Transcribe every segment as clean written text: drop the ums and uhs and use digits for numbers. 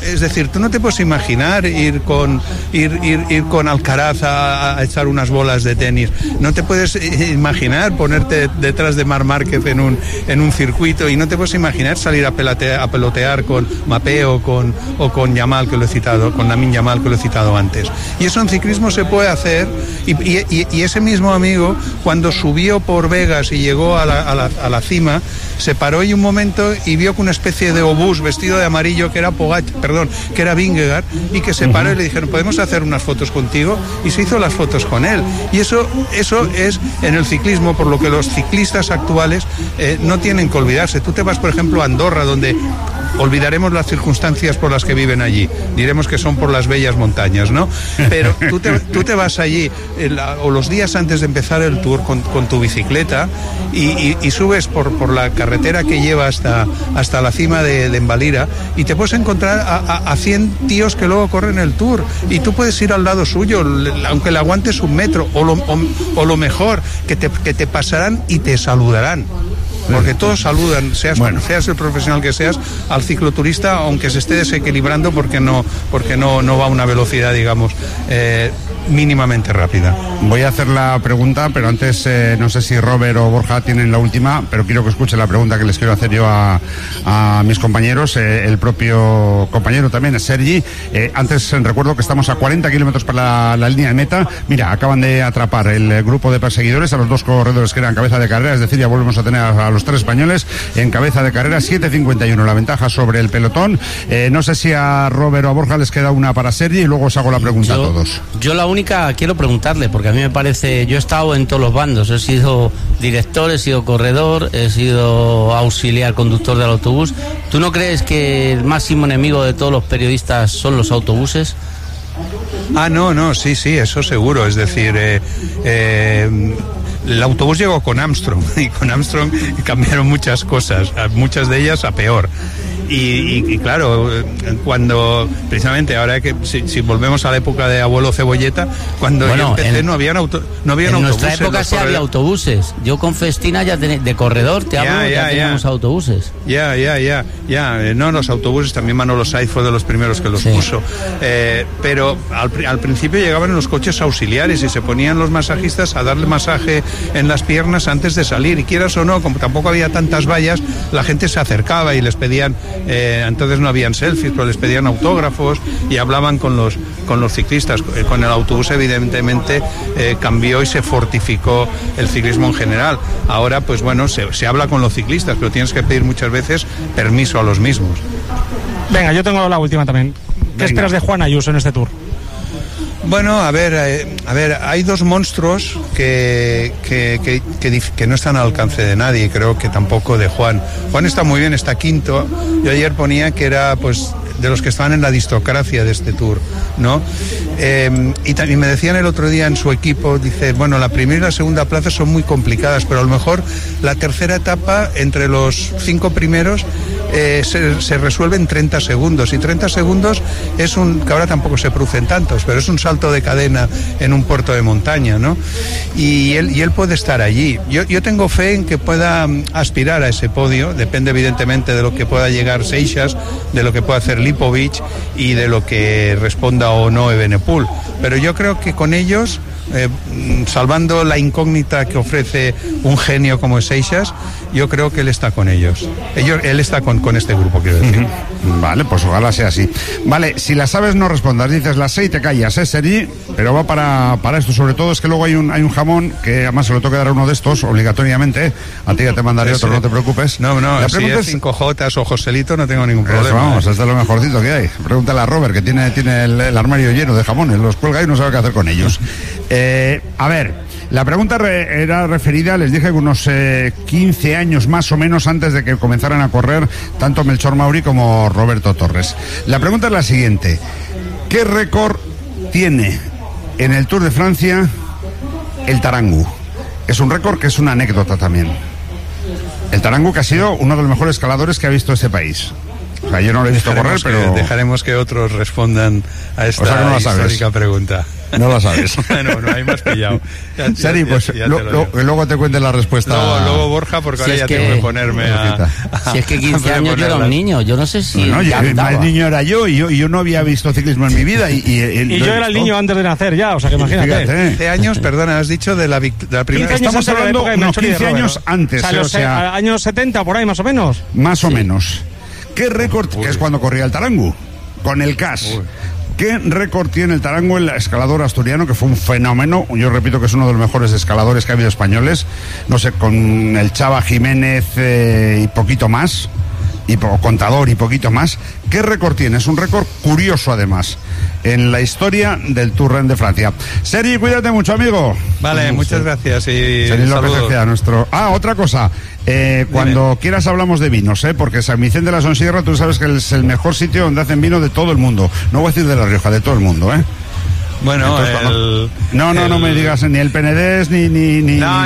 es decir, tú no te puedes imaginar ir con Alcaraz a echar unas bolas de tenis. No te puedes imaginar ponerte detrás de Marc Márquez en un circuito, y no te puedes imaginar salir a pelotear con Mbappé o con Yamal, que lo he citado, con Lamine Yamal, que lo he citado antes. Y eso en ciclismo se puede hacer, y ese mismo amigo, cuando subió por Vegas y llegó a la cima, se paró ahí un momento y vio que una especie de obús vestido de amarillo, que era Vingegaard, y que se paró y le dijeron, ¿podemos hacer unas fotos contigo? Y se hizo las fotos con él. Y eso es en el ciclismo, por lo que los ciclistas actuales no tienen que olvidarse. Tú te vas, por ejemplo, a Andorra, donde olvidaremos las circunstancias por las que viven allí, diremos que son por las bellas montañas, ¿no? Pero tú te vas allí o los días antes de empezar el Tour con tu bicicleta y subes por la carretera que lleva hasta la cima de Envalira, y te puedes encontrar a 100 tíos que luego corren el Tour, y tú puedes ir al lado suyo, aunque le aguantes un metro, o lo mejor, que te pasarán y te saludarán. Porque todos saludan, seas el profesional que seas, al cicloturista, aunque se esté desequilibrando porque no va a una velocidad, digamos, mínimamente rápida. Voy a hacer la pregunta, pero antes no sé si Robert o Borja tienen la última, pero quiero que escuchen la pregunta que les quiero hacer yo a mis compañeros, el propio compañero también, Sergi. Antes recuerdo que estamos a 40 kilómetros para la línea de meta. Mira, acaban de atrapar el grupo de perseguidores a los dos corredores que eran cabeza de carrera, es decir, ya volvemos a tener a los tres españoles en cabeza de carrera, 7:51 la ventaja sobre el pelotón. No sé si a Robert o a Borja les queda una para Sergi, y luego os hago la pregunta a todos. Yo la única quiero preguntarle, porque a mí me parece, yo he estado en todos los bandos, he sido director, he sido corredor, he sido auxiliar conductor del autobús. ¿Tú no crees que el máximo enemigo de todos los periodistas son los autobuses? No, sí, eso seguro. Es decir, el autobús llegó con Armstrong, y con Armstrong cambiaron muchas cosas, muchas de ellas a peor. Y claro, cuando precisamente ahora que si volvemos a la época de abuelo Cebolleta, cuando yo empecé no habían autobuses. En nuestra época sí había autobuses. Yo con Festina ya de corredor ya teníamos autobuses. No, los autobuses también Manolo Saiz fue de los primeros que los puso. Pero al principio llegaban en los coches auxiliares y se ponían los masajistas a darle masaje en las piernas antes de salir, y quieras o no, como tampoco había tantas vallas, la gente se acercaba y les pedían, entonces no habían selfies, pero les pedían autógrafos y hablaban con los ciclistas. Con el autobús evidentemente cambió y se fortificó el ciclismo en general. Ahora pues bueno, se habla con los ciclistas, pero tienes que pedir muchas veces permiso a los mismos. Venga, yo tengo la última también. ¿Qué esperas de Juan Ayuso en este Tour? Bueno, a ver, hay dos monstruos que no están al alcance de nadie, creo que tampoco de Juan. Juan está muy bien, está quinto. Yo ayer ponía que era, pues, de los que estaban en la aristocracia de este Tour, ¿no? Y también me decían el otro día en su equipo, dice, bueno, la primera y la segunda plaza son muy complicadas, pero a lo mejor la tercera etapa entre los 5 primeros se resuelve en 30 segundos, y 30 segundos es que ahora tampoco se producen tantos, pero es un salto de cadena en un puerto de montaña, ¿no? Y él puede estar allí. Yo tengo fe en que pueda aspirar a ese podio, depende evidentemente de lo que pueda llegar Seixas, de lo que pueda hacer Lipovic y de lo que responda o no Evenepoel, pero yo creo que con ellos, salvando la incógnita que ofrece un genio como Seixas, yo creo que él está con ellos. Él está con este grupo, quiero decir. Vale, pues ojalá sea así. Vale, si la sabes no respondas, dices las 6 y te callas, Sergi, pero va para esto. Sobre todo es que luego hay un jamón que además se lo tengo que dar a uno de estos obligatoriamente. A ti ya te mandaré otro, no te preocupes. No, si es 5J o Joselito no tengo ningún problema. Vamos, este es lo mejorcito que hay. Pregúntale a Robert, que tiene el armario lleno de jamones, los cuelga y no sabe qué hacer con ellos. A ver, la pregunta era referida, les dije que unos 15 años más o menos antes de que comenzaran a correr tanto Melchor Mauri como Roberto Torres. La pregunta es la siguiente: ¿qué récord tiene en el Tour de Francia el Tarangu? Es un récord que es una anécdota también. El Tarangu, que ha sido uno de los mejores escaladores que ha visto este país. O sea, yo no lo he visto correr, pero... Dejaremos que otros respondan a esta histórica pregunta. No lo sabes. Bueno, ahí me has pillado. Seri, pues luego te cuente la respuesta. Luego Borja, porque ahora ya tengo que ponerme Si es que 15 años yo era un niño, yo no sé si... el niño era yo, y yo no había visto ciclismo en mi vida. Y yo era el niño antes de nacer ya, o sea que imagínate. Fíjate. 15 años, perdona, has dicho de la primera... Estamos hablando de unos 15 años antes. O sea, años 70, por ahí más o menos. Más o menos. ¿Qué récord? Que es cuando corría el Tarangu, con el CAS. ¿Qué récord tiene el Tarangu, el escalador asturiano, que fue un fenómeno? Yo repito que es uno de los mejores escaladores que ha habido españoles. No sé, con el Chava Jiménez y poquito más, y Contador y poquito más. ¿Qué récord tiene? Es un récord curioso, además, en la historia del Tour de Francia. Seri, cuídate mucho, amigo. Vale, muchas gracias y Seri López saludos. Ejea, nuestro... otra cosa. Cuando quieras hablamos de vinos, porque San Vicente de la Sonsierra, tú sabes que es el mejor sitio donde hacen vino de todo el mundo. No voy a decir de La Rioja, de todo el mundo, Bueno, entonces, no me digas ni el Penedés ni No.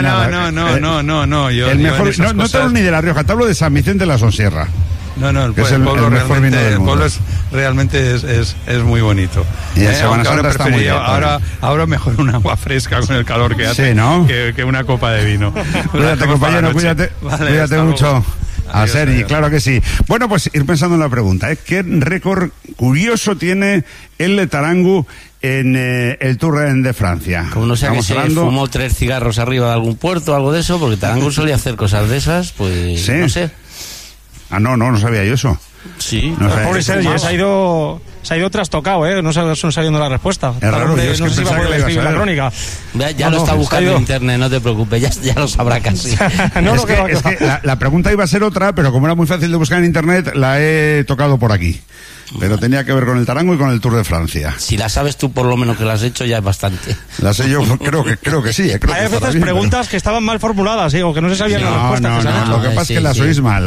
Yo el digo mejor, esas no te hablo ni de La Rioja, te hablo de San Vicente de la Sonsierra. El que es el pueblo mejor vino del mundo. El pueblo realmente es muy bonito. Y en Semana Santa está muy bien. Ahora mejor un agua fresca con el calor que hace, sí, ¿no? que una copa de vino. Cuídate, compañero, cuídate mucho. A Seri, claro que sí. Bueno, pues ir pensando en la pregunta, ¿qué récord curioso tiene el Tarangu en el Tour de Francia? Como no sé que se fumó 3 cigarros arriba de algún puerto o algo de eso, porque Tarangu solía hacer cosas de esas, pues ¿sí? No sé. No sabía yo eso. Sí. No sé. Pobre Sergio, se ha ido trastocado, no sabiendo la respuesta. Es raro, yo es que no sé si va a poder escribir la crónica. Ya lo está buscando en internet, no te preocupes, ya lo sabrá casi. Es que la pregunta iba a ser otra, pero como era muy fácil de buscar en internet, la he tocado por aquí. Pero tenía que ver con el Tarangu y con el Tour de Francia. Si la sabes tú, por lo menos que la has hecho, ya es bastante. La sé yo, creo que sí. Creo hay que veces preguntas que estaban mal formuladas, o que no se sabían las respuestas. Lo que pasa es que las oís mal.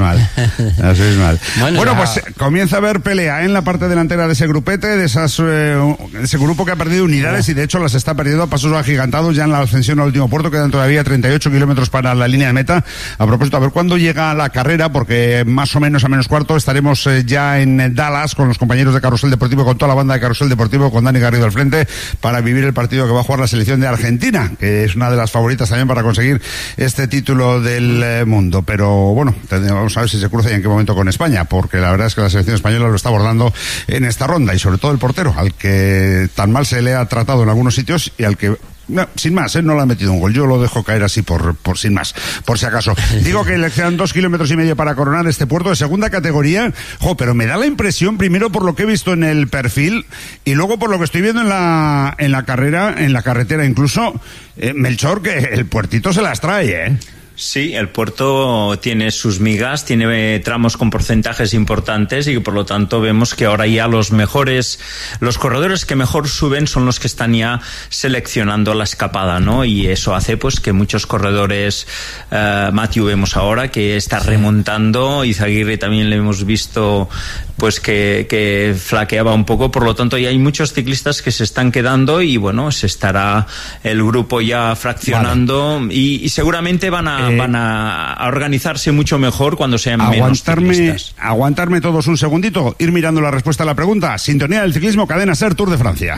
Bueno, pues comienza a haber pelea en la parte delantera de ese grupete, de ese grupo que ha perdido unidades y de hecho las está perdiendo a pasos agigantados ya en la ascensión al último puerto. Quedan todavía 38 kilómetros para la línea de meta. A propósito, a ver cuándo llega la carrera, porque más o menos a menos cuarto estaremos ya en Dallas con los compañeros de Carrusel Deportivo, con toda la banda de Carrusel Deportivo, con Dani Garrido al frente, para vivir el partido que va a jugar la selección de Argentina, que es una de las favoritas también para conseguir este título del mundo. Pero bueno, vamos a ver si se cruza y en qué momento con España, porque la verdad es que la selección española lo está abordando en esta ronda, y sobre todo el portero, al que tan mal se le ha tratado en algunos sitios y al que sin más, no le ha metido un gol. Yo lo dejo caer así por sin más, por si acaso. Digo que le quedan 2,5 kilómetros para coronar este puerto de segunda categoría. Pero me da la impresión, primero por lo que he visto en el perfil y luego por lo que estoy viendo en la carrera, en la carretera incluso, Melchor, que el puertito se las trae, Sí, el puerto tiene sus migas, tiene tramos con porcentajes importantes y por lo tanto vemos que ahora ya los corredores que mejor suben son los que están ya seleccionando la escapada, ¿no? Y eso hace pues que muchos corredores, Matthew vemos ahora que está remontando, Izaguirre también le hemos visto pues que flaqueaba un poco, por lo tanto ya hay muchos ciclistas que se están quedando y bueno, se estará el grupo ya fraccionando, vale. y seguramente van a organizarse mucho mejor cuando sean menos ciclistas. Aguantarme todos un segundito, ir mirando la respuesta a la pregunta. Sintonía del ciclismo, Cadena SER, Tour de Francia.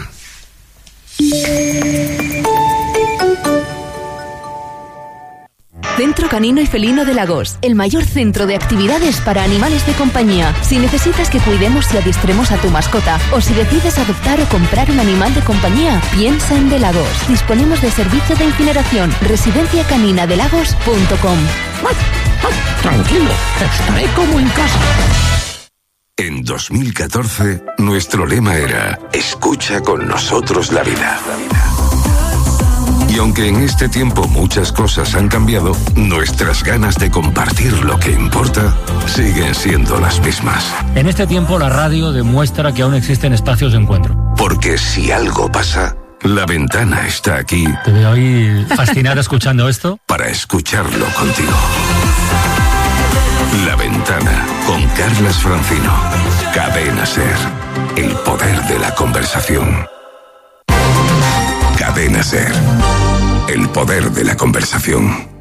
Centro Canino y Felino de Lagos, el mayor centro de actividades para animales de compañía. Si necesitas que cuidemos y adiestremos a tu mascota, o si decides adoptar o comprar un animal de compañía, piensa en De Lagos. Disponemos de servicio de incineración. residenciacaninadelagos.com. Tranquilo, estaré como en casa. En 2014, nuestro lema era: escucha con nosotros la vida. Y aunque en este tiempo muchas cosas han cambiado, nuestras ganas de compartir lo que importa siguen siendo las mismas. En este tiempo la radio demuestra que aún existen espacios de encuentro. Porque si algo pasa, La Ventana está aquí. Te veo ahí fascinada escuchando esto. Para escucharlo contigo. La Ventana, con Carlas Francino. Cadena SER, el poder de la conversación. Cadena SER, el poder de la conversación.